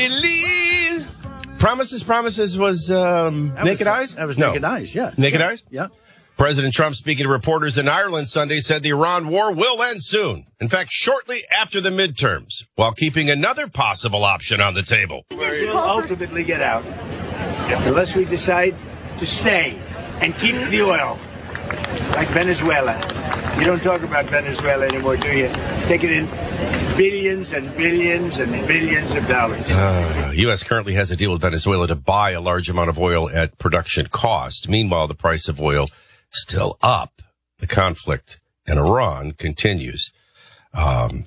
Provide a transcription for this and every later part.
Promises was Naked Eyes? That was Naked Eyes, yeah. Naked Eyes? Yeah. President Trump, speaking to reporters in Ireland Sunday, said the Iran war will end soon. In fact, shortly after the midterms, while keeping another possible option on the table. We'll ultimately get out unless we decide to stay and keep the oil, like Venezuela. You don't talk about Venezuela anymore, do you? Take it in billions and billions and billions of dollars. U.S. currently has a deal with Venezuela to buy a large amount of oil at production cost. Meanwhile, the price of oil still up. The conflict in Iran continues. I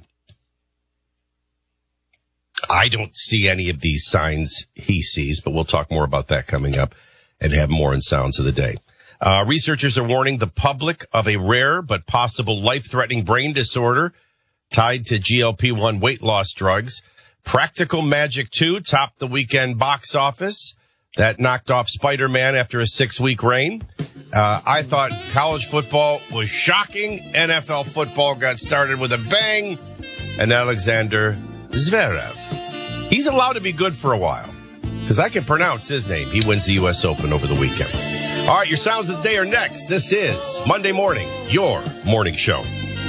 don't see any of these signs he sees, but we'll talk more about that coming up and have more in Sounds of the Day. Researchers are warning the public of a rare but possible life-threatening brain disorder tied to GLP-1 weight loss drugs. Practical Magic 2 topped the weekend box office. That knocked off Spider-Man after a 6-week reign. I thought college football was shocking. NFL football got started with a bang. And Alexander Zverev, he's allowed to be good for a while because I can pronounce his name. He wins the U.S. Open over the weekend. All right, your Sounds of the Day are next. This is Monday Morning, your morning show.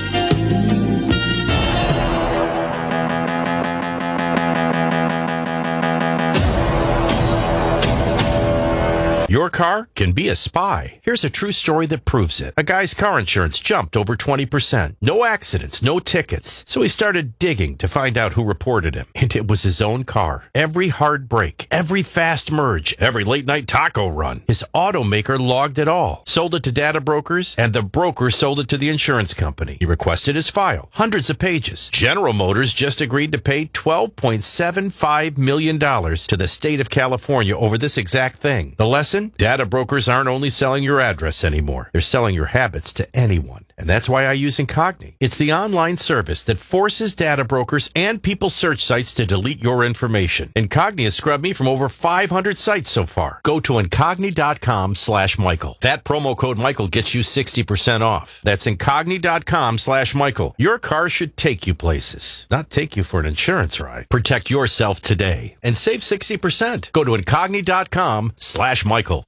Your car can be a spy. Here's a true story that proves it. A guy's car insurance jumped over 20%. No accidents, no tickets. So he started digging to find out who reported him. And it was his own car. Every hard brake, every fast merge, every late night taco run. His automaker logged it all. Sold it to data brokers, and the broker sold it to the insurance company. He requested his file. Hundreds of pages. General Motors just agreed to pay $12.75 million to the state of California over this exact thing. The lesson? Data brokers aren't only selling your address anymore. They're selling your habits to anyone. And that's why I use Incogni. It's the online service that forces data brokers and people search sites to delete your information. Incogni has scrubbed me from over 500 sites so far. Go to Incogni.com/Michael. That promo code Michael gets you 60% off. That's Incogni.com/Michael. Your car should take you places, not take you for an insurance ride. Protect yourself today and save 60%. Go to Incogni.com/Michael.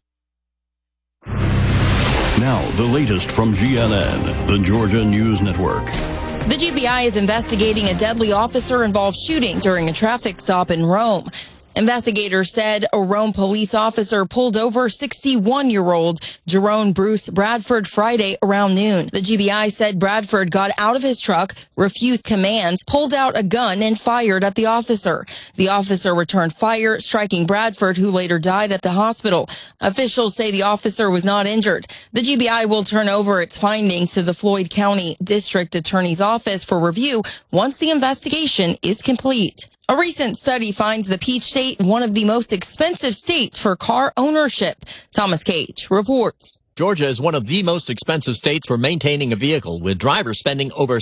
Now, the latest from GNN, the Georgia News Network. The GBI is investigating a deadly officer-involved shooting during a traffic stop in Rome. Investigators said a Rome police officer pulled over 61-year-old Jerome Bruce Bradford Friday around noon. The GBI said Bradford got out of his truck, refused commands, pulled out a gun, and fired at the officer. The officer returned fire, striking Bradford, who later died at the hospital. Officials say the officer was not injured. The GBI will turn over its findings to the Floyd County District Attorney's Office for review once the investigation is complete. A recent study finds the Peach State one of the most expensive states for car ownership. Thomas Cage reports. Georgia is one of the most expensive states for maintaining a vehicle, with drivers spending over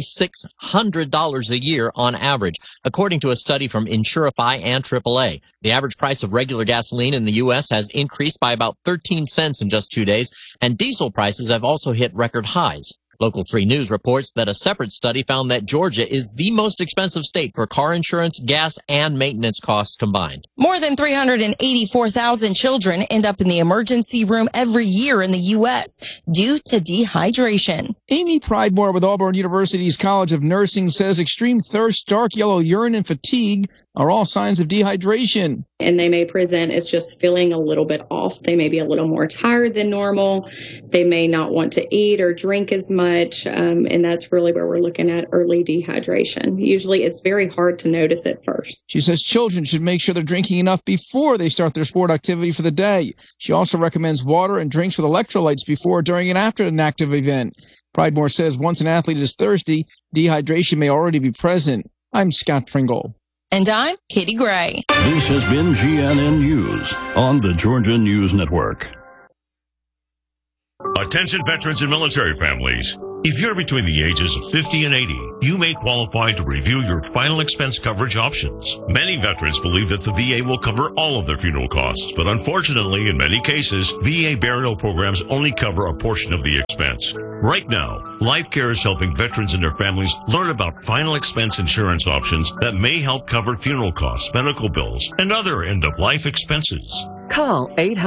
$7,600 a year on average, according to a study from Insurify and AAA. The average price of regular gasoline in the U.S. has increased by about 13 cents in just 2 days, and diesel prices have also hit record highs. Local 3 News reports that a separate study found that Georgia is the most expensive state for car insurance, gas, and maintenance costs combined. More than 384,000 children end up in the emergency room every year in the U.S. due to dehydration. Amy Pridemore with Auburn University's College of Nursing says extreme thirst, dark yellow urine, and fatigue are all signs of dehydration. And they may present as just feeling a little bit off. They may be a little more tired than normal. They may not want to eat or drink as much. And that's really where we're looking at early dehydration. Usually it's very hard to notice at first. She says children should make sure they're drinking enough before they start their sport activity for the day. She also recommends water and drinks with electrolytes before, during, and after an active event. Pridemore says once an athlete is thirsty, dehydration may already be present. I'm Scott Pringle. And I'm Katie Gray. This has been GNN News on the Georgia News Network. Attention veterans and military families. If you're between the ages of 50 and 80, you may qualify to review your final expense coverage options. Many veterans believe that the VA will cover all of their funeral costs, but unfortunately, in many cases, VA burial programs only cover a portion of the expense. Right now, LifeCare is helping veterans and their families learn about final expense insurance options that may help cover funeral costs, medical bills, and other end-of-life expenses. Call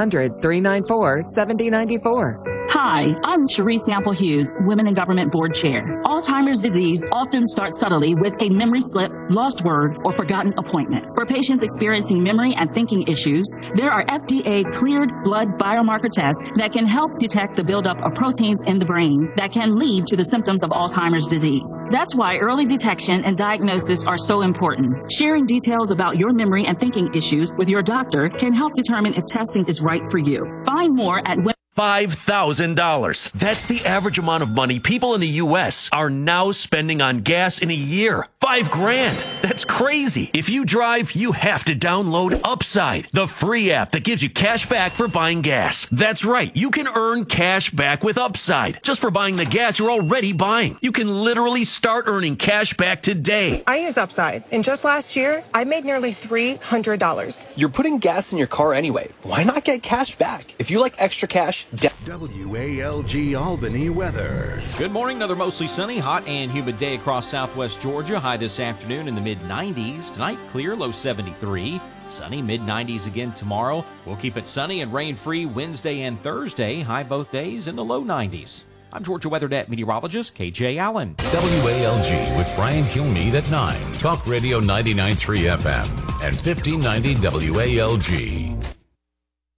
800-394-7094. Hi, I'm Cherise Sample Hughes, Women in Government Board Chair. Alzheimer's disease often starts subtly with a memory slip, lost word, or forgotten appointment. For patients experiencing memory and thinking issues, there are FDA-cleared blood biomarker tests that can help detect the buildup of proteins in the brain that can lead to the symptoms of Alzheimer's disease. That's why early detection and diagnosis are so important. Sharing details about your memory and thinking issues with your doctor can help determine if testing is right for you. Find more at $5,000. That's the average amount of money people in the U.S. are now spending on gas in a year. $5,000. That's crazy. If you drive, you have to download Upside, the free app that gives you cash back for buying gas. That's right. You can earn cash back with Upside just for buying the gas you're already buying. You can literally start earning cash back today. I use Upside, and just last year, I made nearly $300. You're putting gas in your car anyway. Why not get cash back? If you like extra cash, WALG Albany weather. Good morning. Another mostly sunny, hot and humid day across southwest Georgia. High this afternoon in the mid-90s. Tonight, clear, low 73. Sunny, mid-90s again tomorrow. We'll keep it sunny and rain-free Wednesday and Thursday. High both days in the low 90s. I'm Georgia WeatherNet meteorologist KJ Allen. WALG with Brian Kilmeade at 9. Talk Radio 99.3 FM and 1590 WALG.